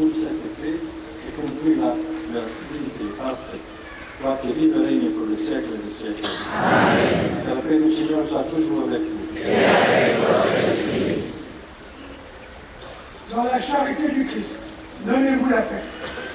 nous sacrifier et conclut leur dignité parfaite. Toi qui vis le règne pour les siècles des siècles. Amen. Que la paix du Seigneur soit toujours avec vous. Et avec votre esprit. Dans la charité du Christ, donnez-vous la paix.